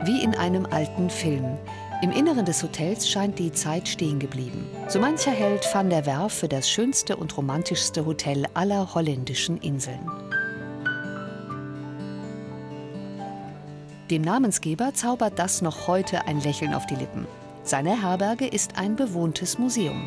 wie in einem alten Film. Im Inneren des Hotels scheint die Zeit stehen geblieben. So mancher hält Van der Werf für das schönste und romantischste Hotel aller holländischen Inseln. Dem Namensgeber zaubert das noch heute ein Lächeln auf die Lippen. Seine Herberge ist ein bewohntes Museum.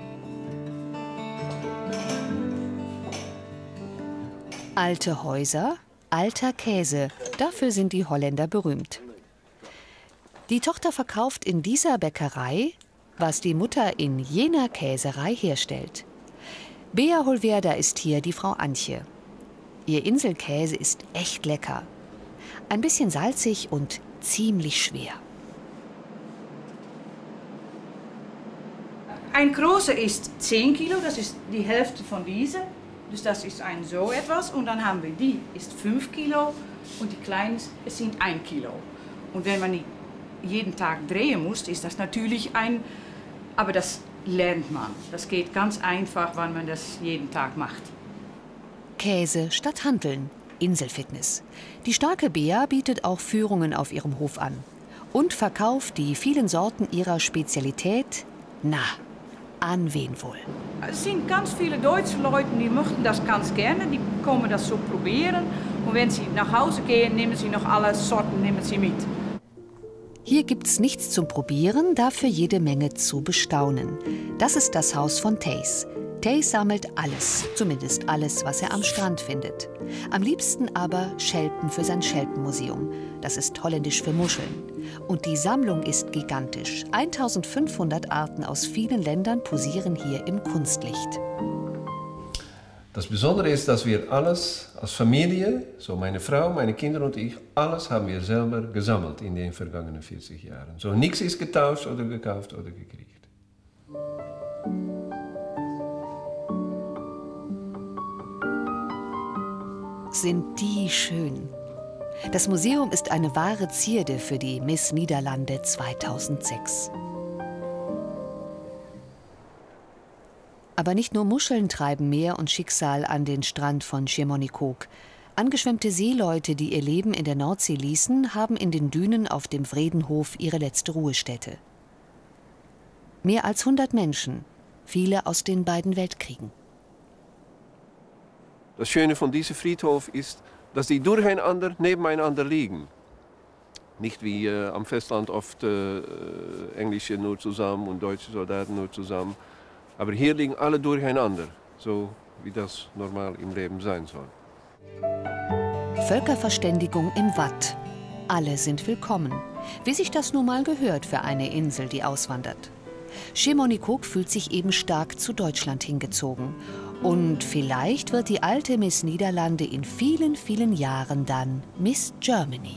Alte Häuser, alter Käse, dafür sind die Holländer berühmt. Die Tochter verkauft in dieser Bäckerei, was die Mutter in jener Käserei herstellt. Bea Holwerda ist hier die Frau Antje. Ihr Inselkäse ist echt lecker. Ein bisschen salzig und ziemlich schwer. Ein großer ist 10 Kilo, das ist die Hälfte von dieser. Dus das ist ein so etwas. Und dann haben wir die, ist 5 Kilo. Und die kleinen sind 1 Kilo. Und wenn man die jeden Tag drehen muss, ist das natürlich ein... Aber das lernt man. Das geht ganz einfach, wenn man das jeden Tag macht. Käse statt Hanteln. Inselfitness. Die starke Bea bietet auch Führungen auf ihrem Hof an. Und verkauft die vielen Sorten ihrer Spezialität, na, an wen wohl? Es sind ganz viele deutsche Leute, die möchten das ganz gerne. Die kommen das so probieren. Und wenn sie nach Hause gehen, nehmen sie noch alle Sorten nehmen sie mit. Hier gibt's nichts zum Probieren, dafür jede Menge zu bestaunen. Das ist das Haus von Thijs. Thijs sammelt alles, zumindest alles, was er am Strand findet. Am liebsten aber Schelpen für sein Schelpenmuseum. Das ist holländisch für Muscheln. Und die Sammlung ist gigantisch. 1500 Arten aus vielen Ländern posieren hier im Kunstlicht. Das Besondere ist, dass wir alles als Familie, so meine Frau, meine Kinder und ich, alles haben wir selber gesammelt in den vergangenen 40 Jahren. So nichts ist getauscht oder gekauft oder gekriegt. Sind die schön. Das Museum ist eine wahre Zierde für die Miss Niederlande 2006. Aber nicht nur Muscheln treiben Meer und Schicksal an den Strand von Schiermonnikoog. Angeschwemmte Seeleute, die ihr Leben in der Nordsee ließen, haben in den Dünen auf dem Vredenhof ihre letzte Ruhestätte. Mehr als 100 Menschen, viele aus den beiden Weltkriegen. Das Schöne von diesem Friedhof ist, dass die durcheinander nebeneinander liegen. Nicht wie am Festland oft Englische nur zusammen und deutsche Soldaten nur zusammen. Aber hier liegen alle durcheinander, so wie das normal im Leben sein soll. Völkerverständigung im Watt. Alle sind willkommen. Wie sich das nun mal gehört für eine Insel, die auswandert. Schiermonnikoog fühlt sich eben stark zu Deutschland hingezogen. Und vielleicht wird die alte Miss Niederlande in vielen, vielen Jahren dann Miss Germany.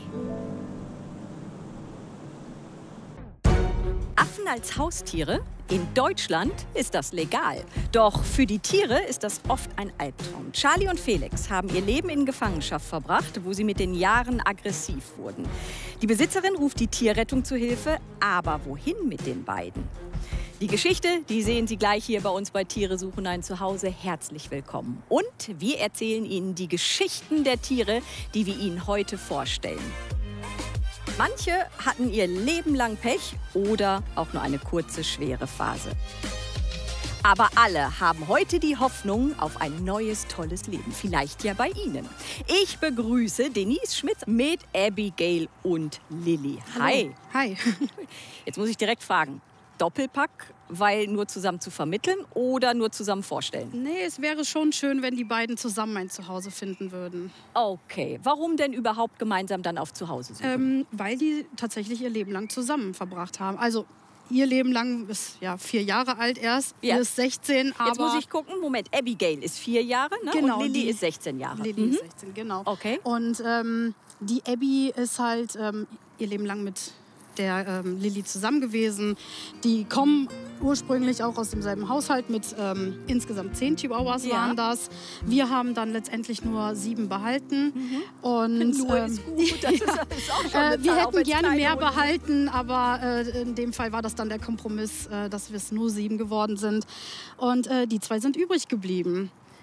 Affen als Haustiere? In Deutschland ist das legal. Doch für die Tiere ist das oft ein Albtraum. Charlie und Felix haben ihr Leben in Gefangenschaft verbracht, wo sie mit den Jahren aggressiv wurden. Die Besitzerin ruft die Tierrettung zu Hilfe, aber wohin mit den beiden? Die Geschichte, die sehen Sie gleich hier bei uns bei Tiere suchen ein Zuhause. Herzlich willkommen. Und wir erzählen Ihnen die Geschichten der Tiere, die wir Ihnen heute vorstellen. Manche hatten ihr Leben lang Pech oder auch nur eine kurze, schwere Phase. Aber alle haben heute die Hoffnung auf ein neues, tolles Leben. Vielleicht ja bei Ihnen. Ich begrüße Denise Schmitz mit Abigail und Lilly. Hi. Hi. Jetzt muss ich direkt fragen. Doppelpack, weil nur zusammen zu vermitteln oder nur zusammen vorstellen? Nee, es wäre schon schön, wenn die beiden zusammen ein Zuhause finden würden. Okay, warum denn überhaupt gemeinsam dann auf Zuhause suchen? Weil die tatsächlich ihr Leben lang zusammen verbracht haben. Also ihr Leben lang ist ja 4 Jahre alt erst, ja. Ist 16, aber... Jetzt muss ich gucken, Moment, Abigail ist 4 Jahre, ne? Genau, und Lilly ist 16 Jahre. Lilly ist 16, genau. Okay. Und die Abby ist halt ihr Leben lang mit der Lilly zusammen gewesen. Die kommen ursprünglich auch aus demselben Haushalt mit insgesamt 10 Chihuahuas waren das. Wir haben dann letztendlich nur 7 behalten. Und nur ist gut, das ist auch schon eine wir Zahl, hätten gerne mehr Hunde. behalten, aber in dem Fall war das dann der Kompromiss, dass wir es nur 7 geworden sind. Und die 2 sind übrig geblieben.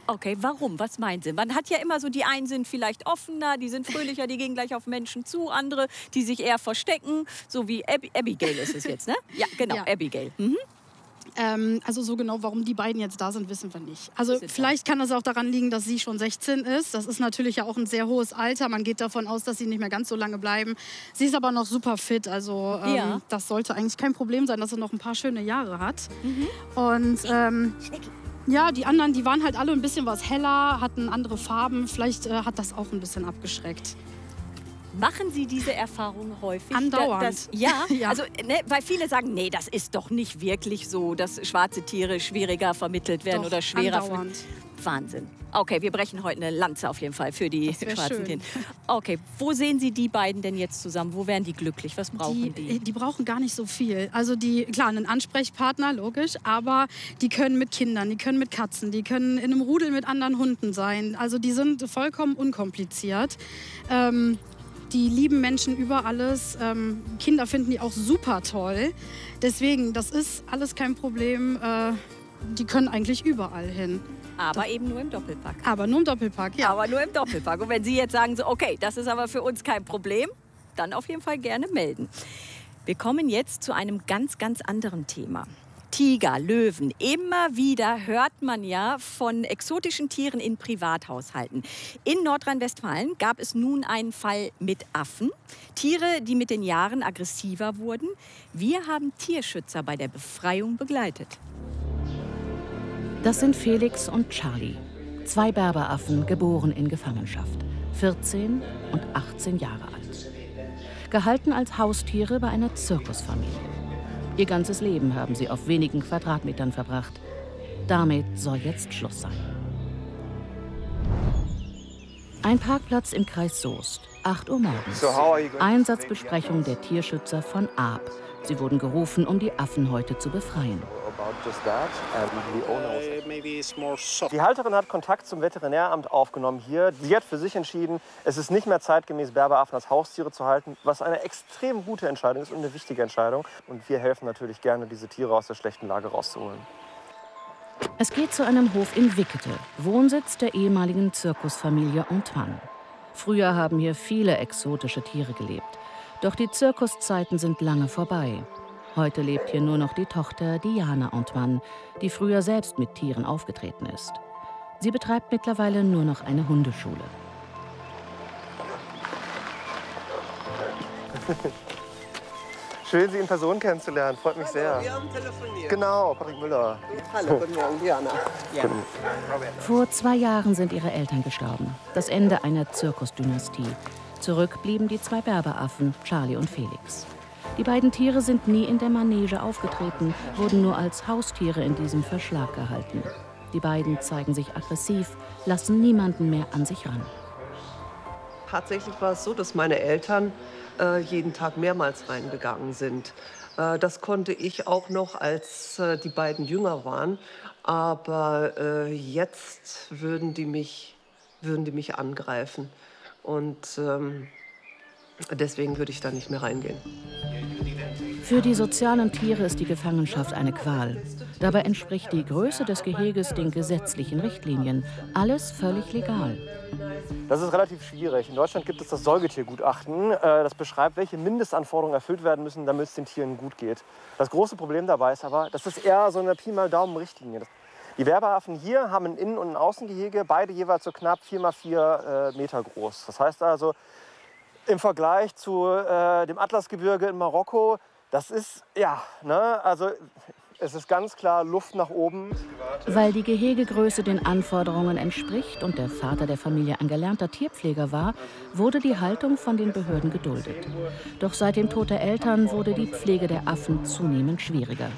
Okay, warum? Was meinen Sie? Man hat ja immer so, die einen sind vielleicht offener, die sind fröhlicher, die gehen gleich auf Menschen zu. Andere, die sich eher verstecken. So wie Abigail ist es jetzt, ne? Ja, genau, ja. Abigail. Mhm. Also so genau, warum die beiden jetzt da sind, wissen wir nicht. Also vielleicht kann das auch daran liegen, dass sie schon 16 ist. Das ist natürlich ja auch ein sehr hohes Alter. Man geht davon aus, dass sie nicht mehr ganz so lange bleiben. Sie ist aber noch super fit. Also das sollte eigentlich kein Problem sein, dass sie noch ein paar schöne Jahre hat. Mhm. Und ja, die anderen, die waren halt alle ein bisschen was heller, hatten andere Farben. Vielleicht hat das auch ein bisschen abgeschreckt. Machen Sie diese Erfahrung häufig? Andauernd. Ja, also, ne, weil viele sagen, nee, das ist doch nicht wirklich so, dass schwarze Tiere schwieriger vermittelt werden oder schwerer. Wahnsinn. Okay, wir brechen heute eine Lanze auf jeden Fall für die schwarzen Tiere. Okay, wo sehen Sie die beiden denn jetzt zusammen? Wo wären die glücklich? Was brauchen die? Die brauchen gar nicht so viel. Also klar, einen Ansprechpartner, logisch, aber die können mit Kindern, die können mit Katzen, die können in einem Rudel mit anderen Hunden sein. Also die sind vollkommen unkompliziert. Die lieben Menschen über alles. Kinder finden die auch super toll. Deswegen, das ist alles kein Problem. Die können eigentlich überall hin. Aber eben nur im Doppelpack. Aber nur im Doppelpack, ja. Aber nur im Doppelpack. Und wenn Sie jetzt sagen, so, okay, das ist aber für uns kein Problem, dann auf jeden Fall gerne melden. Wir kommen jetzt zu einem ganz, ganz anderen Thema. Tiger, Löwen. Immer wieder hört man ja von exotischen Tieren in Privathaushalten. In Nordrhein-Westfalen gab es nun einen Fall mit Affen. Tiere, die mit den Jahren aggressiver wurden. Wir haben Tierschützer bei der Befreiung begleitet. Das sind Felix und Charlie. 2 Berberaffen, geboren in Gefangenschaft. 14 und 18 Jahre alt. Gehalten als Haustiere bei einer Zirkusfamilie. Ihr ganzes Leben haben sie auf wenigen Quadratmetern verbracht. Damit soll jetzt Schluss sein. Ein Parkplatz im Kreis Soest, 8 Uhr morgens. Einsatzbesprechung der Tierschützer von Aab. Sie wurden gerufen, um die Affenhäute zu befreien. Die Halterin hat Kontakt zum Veterinäramt aufgenommen hier. Sie hat für sich entschieden, es ist nicht mehr zeitgemäß, Berberaffen als Haustiere zu halten, was eine extrem gute Entscheidung ist und eine wichtige Entscheidung. Und wir helfen natürlich gerne, diese Tiere aus der schlechten Lage rauszuholen. Es geht zu einem Hof in Wickede, Wohnsitz der ehemaligen Zirkusfamilie Antoine. Früher haben hier viele exotische Tiere gelebt. Doch die Zirkuszeiten sind lange vorbei. Heute lebt hier nur noch die Tochter Diana Antoine, die früher selbst mit Tieren aufgetreten ist. Sie betreibt mittlerweile nur noch eine Hundeschule. Schön, Sie in Person kennenzulernen. Freut mich sehr. Wir haben telefoniert. Genau, Patrick Müller. Hallo, guten Morgen, Diana. Ja. Vor 2 Jahren sind ihre Eltern gestorben. Das Ende einer Zirkusdynastie. Zurück blieben die 2 Berberaffen, Charlie und Felix. Die beiden Tiere sind nie in der Manege aufgetreten, wurden nur als Haustiere in diesem Verschlag gehalten. Die beiden zeigen sich aggressiv, lassen niemanden mehr an sich ran. Tatsächlich war es so, dass meine Eltern jeden Tag mehrmals reingegangen sind. Das konnte ich auch noch, als die beiden jünger waren. Aber jetzt würden die mich angreifen. Und deswegen würde ich da nicht mehr reingehen. Für die sozialen Tiere ist die Gefangenschaft eine Qual. Dabei entspricht die Größe des Geheges den gesetzlichen Richtlinien. Alles völlig legal. Das ist relativ schwierig. In Deutschland gibt es das Säugetiergutachten. Das beschreibt, welche Mindestanforderungen erfüllt werden müssen, damit es den Tieren gut geht. Das große Problem dabei ist aber, das ist eher so eine Pi mal Daumen-Richtlinie. Die Berberaffen hier haben ein Innen- und ein Außengehege, beide jeweils so knapp 4 mal 4 Meter groß. Das heißt also, im Vergleich zu dem Atlasgebirge in Marokko, das ist, ja, ne, also es ist ganz klar Luft nach oben. Weil die Gehegegröße den Anforderungen entspricht und der Vater der Familie ein gelernter Tierpfleger war, wurde die Haltung von den Behörden geduldet. Doch seit dem Tod der Eltern wurde die Pflege der Affen zunehmend schwieriger.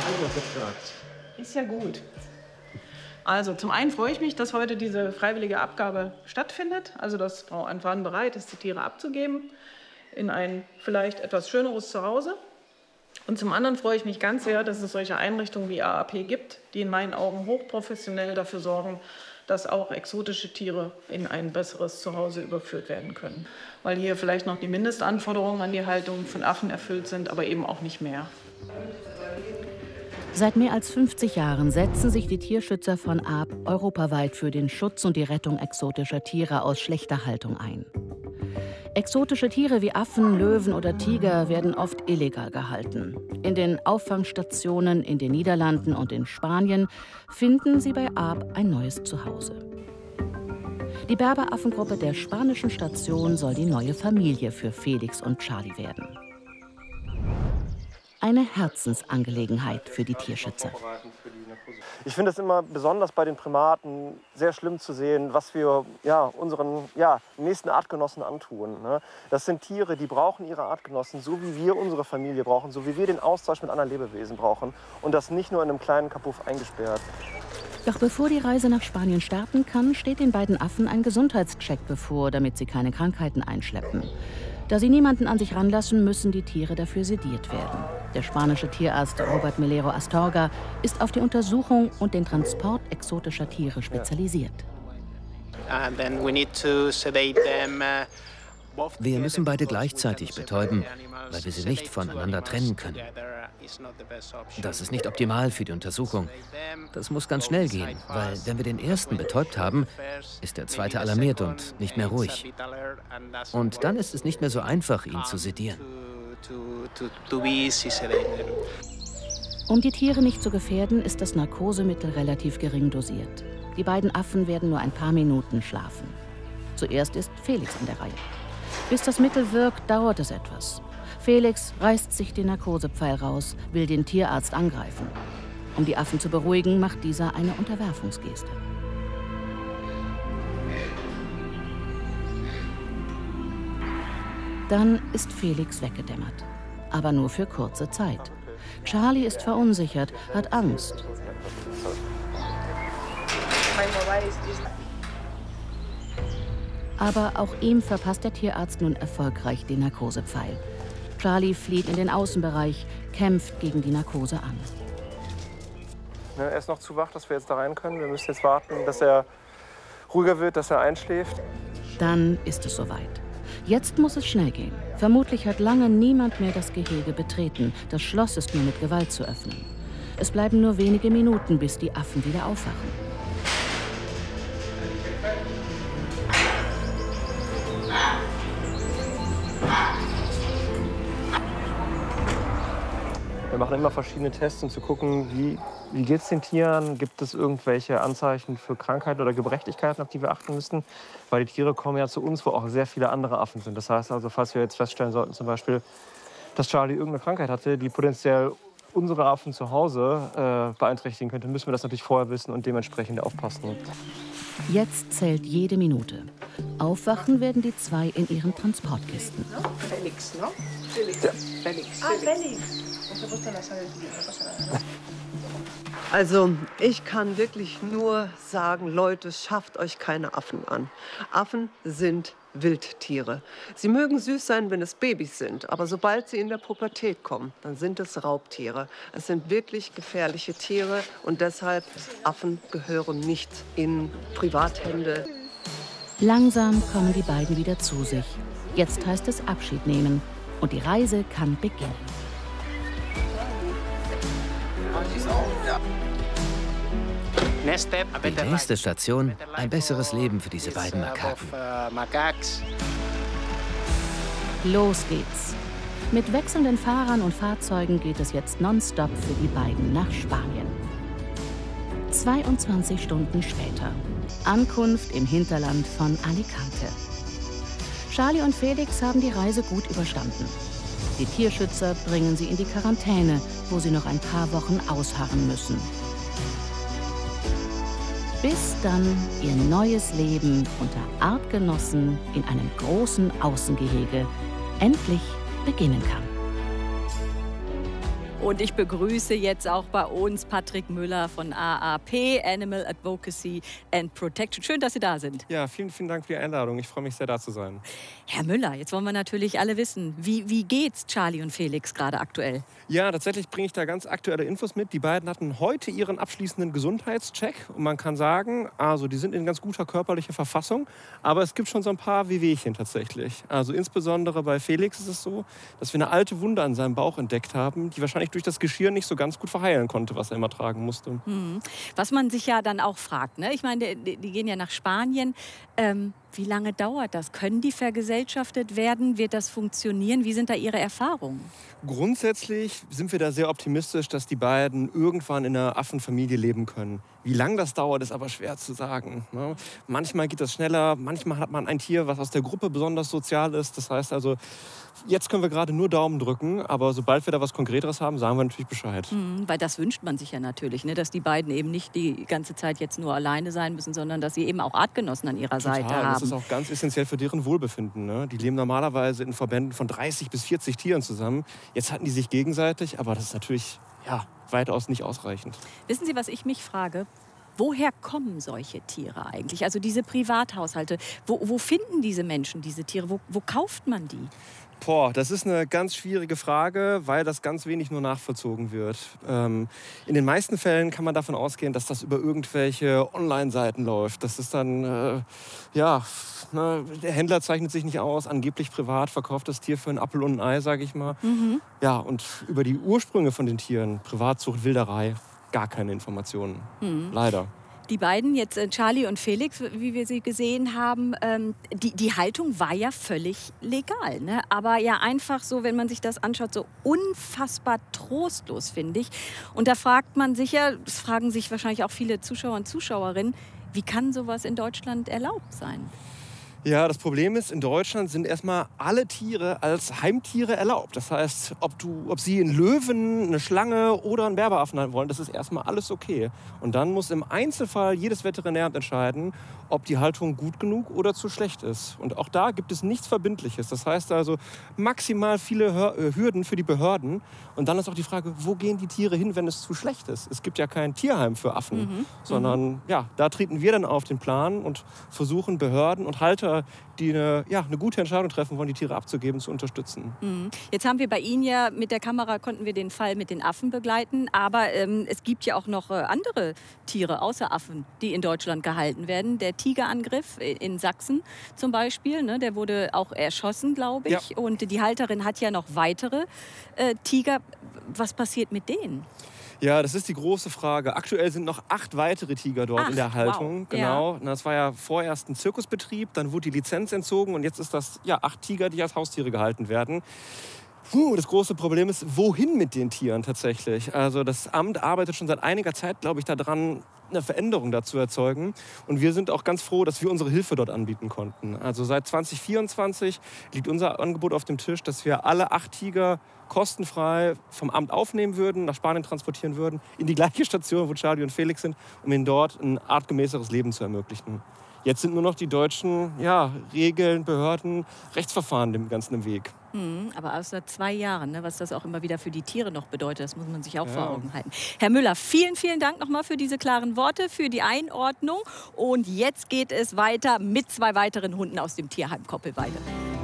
Ist ja gut. Also zum einen freue ich mich, dass heute diese freiwillige Abgabe stattfindet. Also dass Frau Antoine bereit ist, die Tiere abzugeben in ein vielleicht etwas schöneres Zuhause. Und zum anderen freue ich mich ganz sehr, dass es solche Einrichtungen wie AAP gibt, die in meinen Augen hochprofessionell dafür sorgen, dass auch exotische Tiere in ein besseres Zuhause überführt werden können. Weil hier vielleicht noch die Mindestanforderungen an die Haltung von Affen erfüllt sind, aber eben auch nicht mehr. Seit mehr als 50 Jahren setzen sich die Tierschützer von Aab europaweit für den Schutz und die Rettung exotischer Tiere aus schlechter Haltung ein. Exotische Tiere wie Affen, Löwen oder Tiger werden oft illegal gehalten. In den Auffangstationen in den Niederlanden und in Spanien finden sie bei Aab ein neues Zuhause. Die Berberaffengruppe der spanischen Station soll die neue Familie für Felix und Charlie werden. Eine Herzensangelegenheit für die Tierschützer. Ich finde es immer besonders bei den Primaten sehr schlimm zu sehen, was wir unseren nächsten Artgenossen antun. Ne? Das sind Tiere, die brauchen ihre Artgenossen, so wie wir unsere Familie brauchen, so wie wir den Austausch mit anderen Lebewesen brauchen. Und das nicht nur in einem kleinen Kapuff eingesperrt. Doch bevor die Reise nach Spanien starten kann, steht den beiden Affen ein Gesundheitscheck bevor, damit sie keine Krankheiten einschleppen. Da sie niemanden an sich ranlassen, müssen die Tiere dafür sediert werden. Der spanische Tierarzt Robert Melero Astorga ist auf die Untersuchung und den Transport exotischer Tiere spezialisiert. Wir müssen beide gleichzeitig betäuben, weil wir sie nicht voneinander trennen können. Das ist nicht optimal für die Untersuchung. Das muss ganz schnell gehen, weil wenn wir den ersten betäubt haben, ist der zweite alarmiert und nicht mehr ruhig. Und dann ist es nicht mehr so einfach, ihn zu sedieren. Um die Tiere nicht zu gefährden, ist das Narkosemittel relativ gering dosiert. Die beiden Affen werden nur ein paar Minuten schlafen. Zuerst ist Felix an der Reihe. Bis das Mittel wirkt, dauert es etwas. Felix reißt sich den Narkosepfeil raus, will den Tierarzt angreifen. Um die Affen zu beruhigen, macht dieser eine Unterwerfungsgeste. Dann ist Felix weggedämmert. Aber nur für kurze Zeit. Charlie ist verunsichert, hat Angst. Aber auch ihm verpasst der Tierarzt nun erfolgreich den Narkosepfeil. Charlie flieht in den Außenbereich, kämpft gegen die Narkose an. Er ist noch zu wach, dass wir jetzt da rein können. Wir müssen jetzt warten, dass er ruhiger wird, dass er einschläft. Dann ist es soweit. Jetzt muss es schnell gehen. Vermutlich hat lange niemand mehr das Gehege betreten. Das Schloss ist nur mit Gewalt zu öffnen. Es bleiben nur wenige Minuten, bis die Affen wieder aufwachen. Wir machen immer verschiedene Tests, um zu gucken, wie geht es den Tieren? Gibt es irgendwelche Anzeichen für Krankheiten oder Gebrechlichkeiten, auf die wir achten müssen? Weil die Tiere kommen ja zu uns, wo auch sehr viele andere Affen sind. Das heißt also, falls wir jetzt feststellen sollten, zum Beispiel, dass Charlie irgendeine Krankheit hatte, die potenziell unsere Affen zu Hause beeinträchtigen könnte, müssen wir das natürlich vorher wissen und dementsprechend aufpassen. Jetzt zählt jede Minute. Aufwachen werden die zwei in ihren Transportkisten. Felix, no? Felix. Ja. Felix. Felix. Also, ich kann wirklich nur sagen, Leute, schafft euch keine Affen an. Affen sind Wildtiere. Sie mögen süß sein, wenn es Babys sind, aber sobald sie in der Pubertät kommen, dann sind es Raubtiere. Es sind wirklich gefährliche Tiere und deshalb, Affen gehören nicht in Privathände. Langsam kommen die beiden wieder zu sich. Jetzt heißt es Abschied nehmen und die Reise kann beginnen. Die nächste Station, ein besseres Leben für diese beiden Makaken. Los geht's. Mit wechselnden Fahrern und Fahrzeugen geht es jetzt nonstop für die beiden nach Spanien. 22 Stunden später. Ankunft im Hinterland von Alicante. Charlie und Felix haben die Reise gut überstanden. Die Tierschützer bringen sie in die Quarantäne, wo sie noch ein paar Wochen ausharren müssen. Bis dann ihr neues Leben unter Artgenossen in einem großen Außengehege endlich beginnen kann. Und ich begrüße jetzt auch bei uns Patrick Müller von AAP, Animal Advocacy and Protection. Schön, dass Sie da sind. Ja, vielen, vielen Dank für die Einladung. Ich freue mich sehr, da zu sein. Herr Müller, jetzt wollen wir natürlich alle wissen, wie geht's Charlie und Felix gerade aktuell? Ja, tatsächlich bringe ich da ganz aktuelle Infos mit. Die beiden hatten heute ihren abschließenden Gesundheitscheck. Und man kann sagen, also die sind in ganz guter körperlicher Verfassung. Aber es gibt schon so ein paar Wehwehchen tatsächlich. Also insbesondere bei Felix ist es so, dass wir eine alte Wunde an seinem Bauch entdeckt haben, die wahrscheinlich durch das Geschirr nicht so ganz gut verheilen konnte, was er immer tragen musste. Was man sich ja dann auch fragt, ne? Ich meine, die gehen ja nach Spanien. Wie lange dauert das? Können die vergesellschaftet werden? Wird das funktionieren? Wie sind da Ihre Erfahrungen? Grundsätzlich sind wir da sehr optimistisch, dass die beiden irgendwann in einer Affenfamilie leben können. Wie lange das dauert, ist aber schwer zu sagen. Ne? Manchmal geht das schneller, manchmal hat man ein Tier, was aus der Gruppe besonders sozial ist. Das heißt also, jetzt können wir gerade nur Daumen drücken, aber sobald wir da was Konkreteres haben, sagen wir natürlich Bescheid. Weil das wünscht man sich ja natürlich, ne? Dass die beiden eben nicht die ganze Zeit jetzt nur alleine sein müssen, sondern dass sie eben auch Artgenossen an ihrer Seite haben. Das ist auch ganz essentiell für deren Wohlbefinden. Ne? Die leben normalerweise in Verbänden von 30 bis 40 Tieren zusammen. Jetzt hatten die sich gegenseitig, aber das ist natürlich weitaus nicht ausreichend. Wissen Sie, was ich mich frage? Woher kommen solche Tiere eigentlich? Also diese Privathaushalte. Wo finden diese Menschen diese Tiere? Wo kauft man die? Das ist eine ganz schwierige Frage, weil das ganz wenig nur nachvollzogen wird. In den meisten Fällen kann man davon ausgehen, dass das über irgendwelche Online-Seiten läuft. Das ist dann, der Händler zeichnet sich nicht aus, angeblich privat verkauft das Tier für einen Apfel und ein Ei, sage ich mal. Ja, und über die Ursprünge von den Tieren, Privatzucht, Wilderei, gar keine Informationen. Leider. Die beiden, jetzt Charlie und Felix, wie wir sie gesehen haben, die Haltung war ja völlig legal. Ne? Aber ja einfach so, wenn man sich das anschaut, so unfassbar trostlos, finde ich. Und da fragt man sich ja, das fragen sich wahrscheinlich auch viele Zuschauer und Zuschauerinnen, wie kann sowas in Deutschland erlaubt sein? Ja, das Problem ist, in Deutschland sind erstmal alle Tiere als Heimtiere erlaubt. Das heißt, ob Sie einen Löwen, eine Schlange oder einen Berberaffen haben wollen, das ist erstmal alles okay. Und dann muss im Einzelfall jedes Veterinäramt entscheiden, ob die Haltung gut genug oder zu schlecht ist. Und auch da gibt es nichts Verbindliches. Das heißt also maximal viele Hürden für die Behörden. Und dann ist auch die Frage, wo gehen die Tiere hin, wenn es zu schlecht ist? Es gibt ja kein Tierheim für Affen, sondern da treten wir dann auf den Plan und versuchen Behörden und Halter, die eine gute Entscheidung treffen wollen, die Tiere abzugeben, zu unterstützen. Jetzt haben wir bei Ihnen ja mit der Kamera, konnten wir den Fall mit den Affen begleiten, aber es gibt ja auch noch andere Tiere außer Affen, die in Deutschland gehalten werden. Der Tigerangriff in Sachsen zum Beispiel, ne, der wurde auch erschossen, glaube ich. Ja. Und die Halterin hat ja noch weitere Tiger. Was passiert mit denen? Ja, das ist die große Frage. Aktuell sind noch 8 weitere Tiger dort in der Haltung. Wow. Genau. Ja. Das war ja vorerst ein Zirkusbetrieb, dann wurde die Lizenz entzogen und jetzt ist das 8 Tiger, die als Haustiere gehalten werden. Das große Problem ist, wohin mit den Tieren tatsächlich? Also das Amt arbeitet schon seit einiger Zeit, glaube ich, daran, eine Veränderung dazu erzeugen. Und wir sind auch ganz froh, dass wir unsere Hilfe dort anbieten konnten. Also seit 2024 liegt unser Angebot auf dem Tisch, dass wir alle 8 Tiger kostenfrei vom Amt aufnehmen würden, nach Spanien transportieren würden, in die gleiche Station, wo Charlie und Felix sind, um ihnen dort ein artgemäßeres Leben zu ermöglichen. Jetzt sind nur noch die deutschen Regeln, Behörden, Rechtsverfahren dem Ganzen im Weg. Aber aus seit 2 Jahren, ne, was das auch immer wieder für die Tiere noch bedeutet, das muss man sich auch vor Augen halten. Herr Müller, vielen, vielen Dank nochmal für diese klaren Worte, für die Einordnung. Und jetzt geht es weiter mit 2 weiteren Hunden aus dem Tierheim Koppelweide.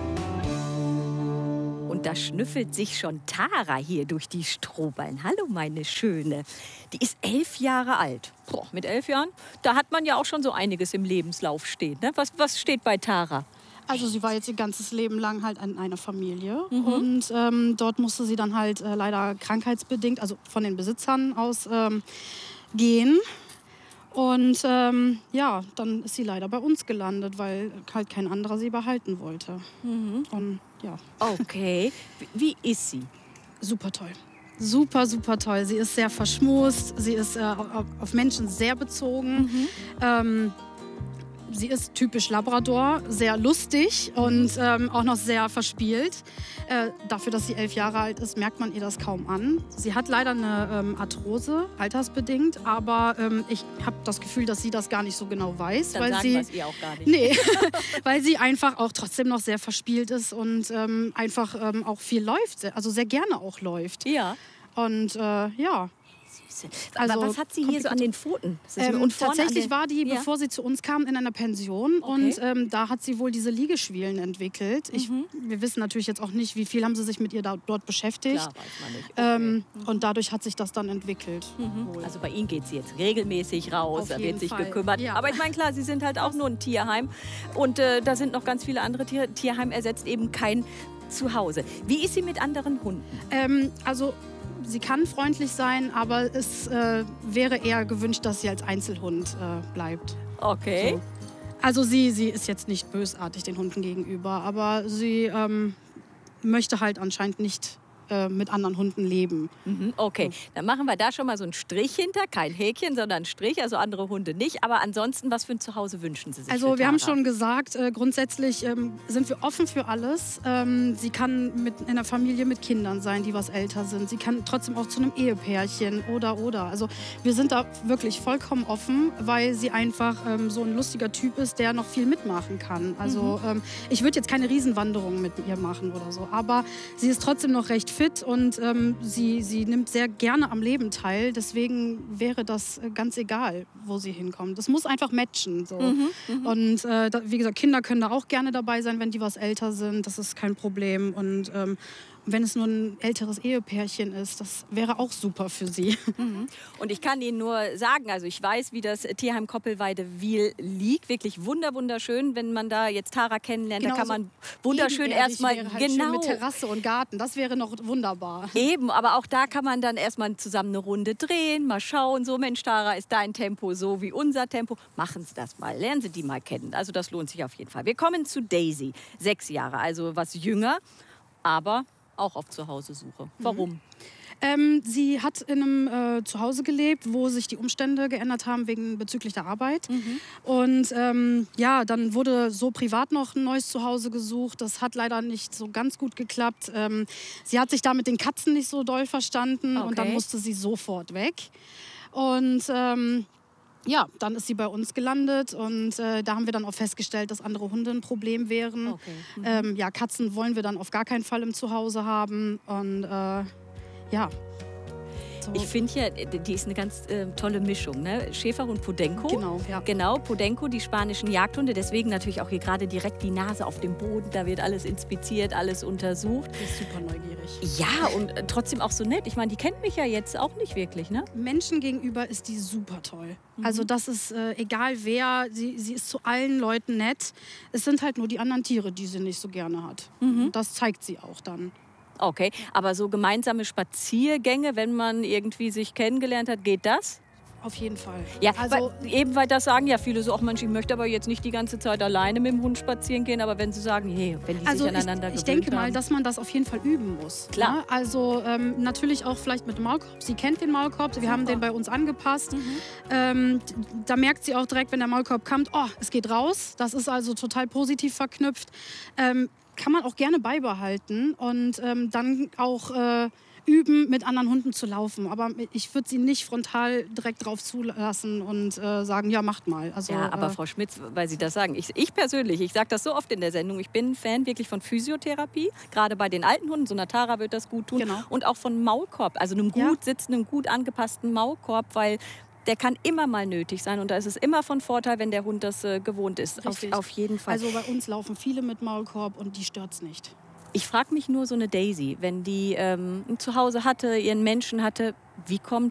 Und da schnüffelt sich schon Tara hier durch die Strohballen. Hallo, meine Schöne. Die ist 11 Jahre alt. Mit 11 Jahren, da hat man ja auch schon so einiges im Lebenslauf stehen. Ne? Was steht bei Tara? Also sie war jetzt ihr ganzes Leben lang halt in einer Familie. Und dort musste sie dann halt leider krankheitsbedingt, also von den Besitzern aus, gehen. Und dann ist sie leider bei uns gelandet, weil halt kein anderer sie behalten wollte. Und, Okay. Wie ist sie? Super toll. Super, super toll. Sie ist sehr verschmust, sie ist auf Menschen sehr bezogen. Sie ist typisch Labrador, sehr lustig und auch noch sehr verspielt. Dafür, dass sie 11 Jahre alt ist, merkt man ihr das kaum an. Sie hat leider eine Arthrose, altersbedingt, aber ich habe das Gefühl, dass sie das gar nicht so genau weiß. Dann sagen wir es ihr auch gar nicht. Nee, weil sie einfach auch trotzdem noch sehr verspielt ist und einfach auch viel läuft, also sehr gerne auch läuft. Ja. Und Also, was hat sie hier so an den Pfoten? Tatsächlich war die, bevor sie zu uns kam, in einer Pension. Okay. Und da hat sie wohl diese Liegeschwielen entwickelt. Wir wissen natürlich jetzt auch nicht, wie viel haben sie sich mit ihr dort beschäftigt. Klar, weiß man nicht. Okay. Und dadurch hat sich das dann entwickelt. Also bei Ihnen geht sie jetzt regelmäßig raus, da wird sich gekümmert. Ja. Aber ich meine, klar, Sie sind halt auch nur ein Tierheim. Und da sind noch ganz viele andere Tiere. Tierheim ersetzt eben kein Zuhause. Wie ist sie mit anderen Hunden? sie kann freundlich sein, aber es wäre eher gewünscht, dass sie als Einzelhund bleibt. Okay. So. Also sie ist jetzt nicht bösartig den Hunden gegenüber, aber sie möchte halt anscheinend nicht mit anderen Hunden leben. Okay, dann machen wir da schon mal so einen Strich hinter. Kein Häkchen, sondern einen Strich, also andere Hunde nicht. Aber ansonsten, was für ein Zuhause wünschen Sie sich? Also für wir haben Tara? schon gesagt, grundsätzlich sind wir offen für alles. Sie kann in einer Familie mit Kindern sein, die was älter sind. Sie kann trotzdem auch zu einem Ehepärchen oder. Also wir sind da wirklich vollkommen offen, weil sie einfach so ein lustiger Typ ist, der noch viel mitmachen kann. Also ich würde jetzt keine Riesenwanderung mit ihr machen oder so, aber sie ist trotzdem noch recht fit und sie nimmt sehr gerne am Leben teil. Deswegen wäre das ganz egal, wo sie hinkommt. Das muss einfach matchen. So. Und wie gesagt, Kinder können da auch gerne dabei sein, wenn die was älter sind. Das ist kein Problem. Und wenn es nur ein älteres Ehepärchen ist, das wäre auch super für sie. Und ich kann Ihnen nur sagen, also ich weiß, wie das Tierheim Koppelweide-Wil liegt. Wirklich wunderschön, wenn man da jetzt Tara kennenlernt. Genau, da kann man wunderschön erstmal halt schön mit Terrasse und Garten. Das wäre noch wunderbar. Eben, aber auch da kann man dann erstmal zusammen eine Runde drehen, mal schauen, so Mensch, Tara, ist dein Tempo so wie unser Tempo? Machen Sie das mal, lernen Sie die mal kennen. Also das lohnt sich auf jeden Fall. Wir kommen zu Daisy, 6 Jahre, also was jünger, aber auch auf Zuhause-Suche. Warum? Sie hat in einem Zuhause gelebt, wo sich die Umstände geändert haben bezüglich der Arbeit. Und ja, dann wurde so privat noch ein neues Zuhause gesucht. Das hat leider nicht so ganz gut geklappt. Sie hat sich da mit den Katzen nicht so doll verstanden und dann musste sie sofort weg. Und ja, dann ist sie bei uns gelandet und da haben wir dann auch festgestellt, dass andere Hunde ein Problem wären. Ja, Katzen wollen wir dann auf gar keinen Fall im Zuhause haben und ja. So. Ich finde ja, die ist eine ganz tolle Mischung, ne? Schäferhund Podenco. Genau, ja. Genau, Podenco, die spanischen Jagdhunde. Deswegen natürlich auch hier gerade direkt die Nase auf dem Boden. Da wird alles inspiziert, alles untersucht. Die ist super neugierig. Ja, und trotzdem auch so nett. Ich meine, die kennt mich ja jetzt auch nicht wirklich, ne? Menschen gegenüber ist die super toll. Also das ist egal wer, sie ist zu allen Leuten nett. Es sind halt nur die anderen Tiere, die sie nicht so gerne hat. Das zeigt sie auch dann. Okay, aber so gemeinsame Spaziergänge, wenn man irgendwie sich kennengelernt hat, geht das? Auf jeden Fall. Ja, also, weil das sagen ja viele so, ach Mensch, ich möchte aber jetzt nicht die ganze Zeit alleine mit dem Hund spazieren gehen, aber wenn sie sagen, hey, wenn die sich aneinander gewöhnt ich denke mal, haben. dass man das auf jeden Fall üben muss. Klar. Ne? Also natürlich auch vielleicht mit dem Maulkorb. Sie kennt den Maulkorb, wir haben den bei uns angepasst. Da merkt sie auch direkt, wenn der Maulkorb kommt, oh, es geht raus. Das ist also total positiv verknüpft. Kann man auch gerne beibehalten und dann auch üben, mit anderen Hunden zu laufen. Aber ich würde sie nicht frontal direkt drauf zulassen und sagen, ja, macht mal. Also, ja, aber Frau Schmitz, weil Sie das sagen, ich persönlich, ich sage das so oft in der Sendung, ich bin Fan wirklich von Physiotherapie, gerade bei den alten Hunden, so einer Tara wird das gut tun. Genau. Und auch von Maulkorb, also einem gut sitzenden, gut angepassten Maulkorb, weil der kann immer mal nötig sein und da ist es immer von Vorteil, wenn der Hund das gewohnt ist. Auf jeden Fall. Also bei uns laufen viele mit Maulkorb und die stört's nicht. Ich frage mich nur so eine Daisy, wenn die ein Zuhause hatte, ihren Menschen hatte, wie kommt